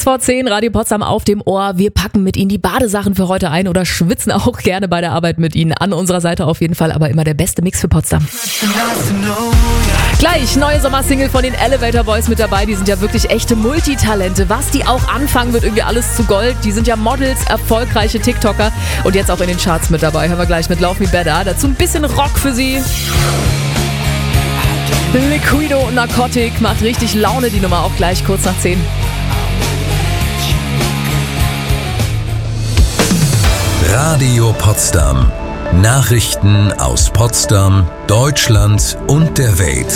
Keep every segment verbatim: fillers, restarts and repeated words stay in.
Kurz vor zehn, Radio Potsdam auf dem Ohr. Wir packen mit Ihnen die Badesachen für heute ein oder schwitzen auch gerne bei der Arbeit mit Ihnen. An unserer Seite auf jeden Fall, aber immer der beste Mix für Potsdam. Gleich neue Sommersingle von den Elevator Boys mit dabei. Die sind ja wirklich echte Multitalente. Was die auch anfangen, wird irgendwie alles zu Gold. Die sind ja Models, erfolgreiche TikToker und jetzt auch in den Charts mit dabei. Hören wir gleich mit Love Me Better. Dazu ein bisschen Rock für Sie. Liquido und Narcotic macht richtig Laune, die Nummer auch gleich kurz nach zehn. Radio Potsdam. Nachrichten aus Potsdam, Deutschland und der Welt.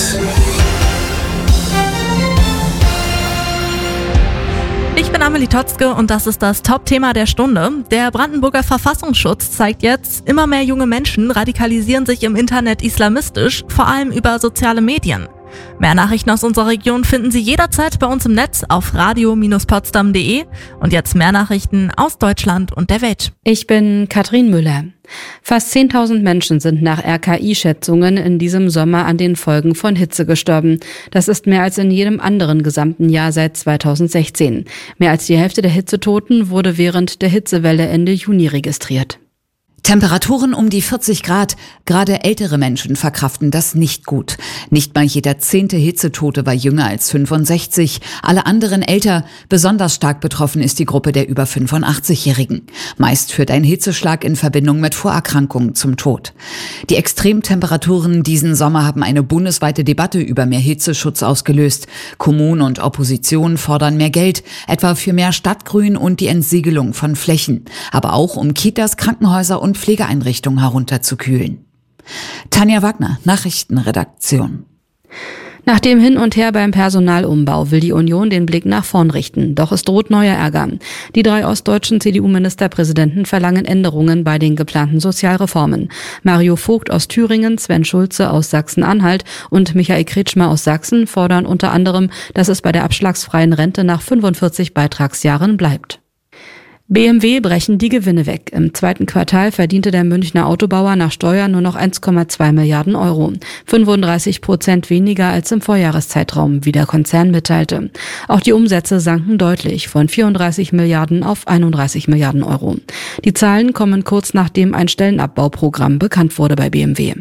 Ich bin Amelie Totzke und das ist das Top-Thema der Stunde. Der Brandenburger Verfassungsschutz zeigt jetzt, immer mehr junge Menschen radikalisieren sich im Internet islamistisch, vor allem über soziale Medien. Mehr Nachrichten aus unserer Region finden Sie jederzeit bei uns im Netz auf radio Potsdam punkt de und jetzt mehr Nachrichten aus Deutschland und der Welt. Ich bin Katrin Müller. Fast zehntausend Menschen sind nach R K I-Schätzungen in diesem Sommer an den Folgen von Hitze gestorben. Das ist mehr als in jedem anderen gesamten Jahr seit zweitausendsechzehn. Mehr als die Hälfte der Hitzetoten wurde während der Hitzewelle Ende Juni registriert. Temperaturen um die vierzig Grad. Gerade ältere Menschen verkraften das nicht gut. Nicht mal jeder zehnte Hitzetote war jünger als fünfundsechzig. Alle anderen älter. Besonders stark betroffen ist die Gruppe der über fünfundachtzigjährigen. Meist führt ein Hitzeschlag in Verbindung mit Vorerkrankungen zum Tod. Die Extremtemperaturen diesen Sommer haben eine bundesweite Debatte über mehr Hitzeschutz ausgelöst. Kommunen und Opposition fordern mehr Geld, etwa für mehr Stadtgrün und die Entsiegelung von Flächen. Aber auch um Kitas, Krankenhäuser und Pflegeeinrichtungen herunterzukühlen. Tanja Wagner, Nachrichtenredaktion. Nach dem Hin und Her beim Personalumbau will die Union den Blick nach vorn richten. Doch es droht neuer Ärger. Die drei ostdeutschen C D U-Ministerpräsidenten verlangen Änderungen bei den geplanten Sozialreformen. Mario Vogt aus Thüringen, Sven Schulze aus Sachsen-Anhalt und Michael Kretschmer aus Sachsen fordern unter anderem, dass es bei der abschlagsfreien Rente nach fünfundvierzig Beitragsjahren bleibt. B M W brechen die Gewinne weg. Im zweiten Quartal verdiente der Münchner Autobauer nach Steuern nur noch eins Komma zwei Milliarden Euro. fünfunddreißig Prozent weniger als im Vorjahreszeitraum, wie der Konzern mitteilte. Auch die Umsätze sanken deutlich, von vierunddreißig Milliarden auf einunddreißig Milliarden Euro. Die Zahlen kommen kurz nachdem ein Stellenabbauprogramm bekannt wurde bei B M W.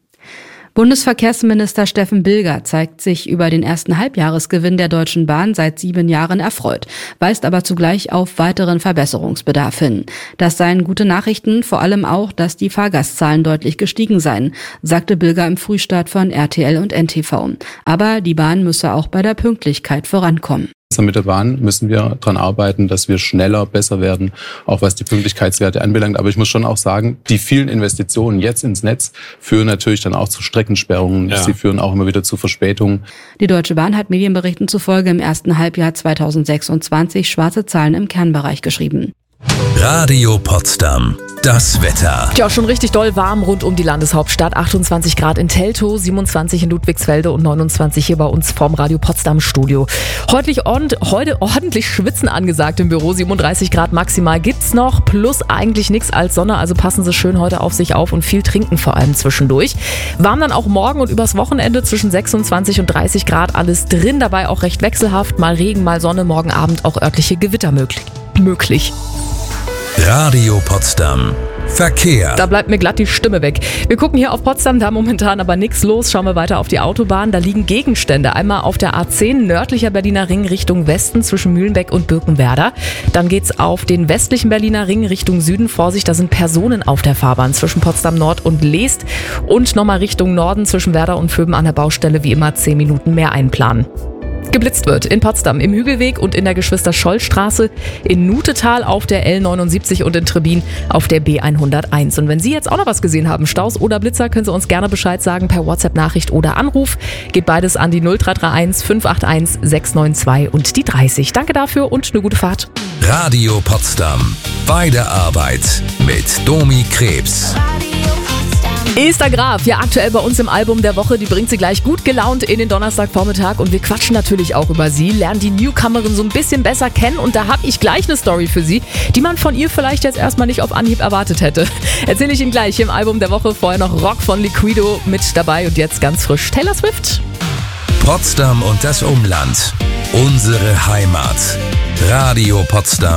Bundesverkehrsminister Steffen Bilger zeigt sich über den ersten Halbjahresgewinn der Deutschen Bahn seit sieben Jahren erfreut, weist aber zugleich auf weiteren Verbesserungsbedarf hin. Das seien gute Nachrichten, vor allem auch, dass die Fahrgastzahlen deutlich gestiegen seien, sagte Bilger im Frühstart von R T L und N T V. Aber die Bahn müsse auch bei der Pünktlichkeit vorankommen. Mit der Bahn müssen wir daran arbeiten, dass wir schneller, besser werden, auch was die Pünktlichkeitswerte anbelangt. Aber ich muss schon auch sagen, die vielen Investitionen jetzt ins Netz führen natürlich dann auch zu Streckensperrungen. Ja. Sie führen auch immer wieder zu Verspätungen. Die Deutsche Bahn hat Medienberichten zufolge im ersten Halbjahr zweitausendsechsundzwanzig schwarze Zahlen im Kernbereich geschrieben. Radio Potsdam. Das Wetter. Ja, schon richtig doll warm rund um die Landeshauptstadt. achtundzwanzig Grad in Teltow, siebenundzwanzig in Ludwigsfelde und neunundzwanzig hier bei uns vorm Radio Potsdam Studio. Heute, heute ordentlich Schwitzen angesagt im Büro. siebenunddreißig Grad maximal gibt's noch. Plus eigentlich nichts als Sonne. Also passen Sie schön heute auf sich auf und viel trinken vor allem zwischendurch. Warm dann auch morgen und übers Wochenende zwischen sechsundzwanzig und dreißig Grad. Alles drin, dabei auch recht wechselhaft. Mal Regen, mal Sonne. Morgen Abend auch örtliche Gewitter möglich. möglich. Radio Potsdam. Verkehr. Da bleibt mir glatt die Stimme weg. Wir gucken hier auf Potsdam, da momentan aber nichts los. Schauen wir weiter auf die Autobahn. Da liegen Gegenstände. Einmal auf der A zehn, nördlicher Berliner Ring Richtung Westen zwischen Mühlenbeck und Birkenwerder. Dann geht's auf den westlichen Berliner Ring Richtung Süden. Vorsicht, da sind Personen auf der Fahrbahn zwischen Potsdam Nord und Leest. Und nochmal Richtung Norden zwischen Werder und Vöben an der Baustelle wie immer zehn Minuten mehr einplanen. Geblitzt wird in Potsdam im Hügelweg und in der Geschwister-Scholl-Straße, in Nutetal auf der L neunundsiebzig und in Trebin auf der B hunderteins. Und wenn Sie jetzt auch noch was gesehen haben, Staus oder Blitzer, können Sie uns gerne Bescheid sagen per WhatsApp-Nachricht oder Anruf. Geht beides an die null drei drei eins fünf acht eins sechs neun zwei und die dreißig. Danke dafür und eine gute Fahrt. Radio Potsdam. Bei der Arbeit mit Domi Krebs. Esther Graf, ja aktuell bei uns im Album der Woche, die bringt sie gleich gut gelaunt in den Donnerstagvormittag und wir quatschen natürlich auch über sie, lernen die Newcomerin so ein bisschen besser kennen und da habe ich gleich eine Story für sie, die man von ihr vielleicht jetzt erstmal nicht auf Anhieb erwartet hätte. Erzähle ich Ihnen gleich im Album der Woche, vorher noch Rock von Liquido mit dabei und jetzt ganz frisch Taylor Swift. Potsdam und das Umland, unsere Heimat. Radio Potsdam.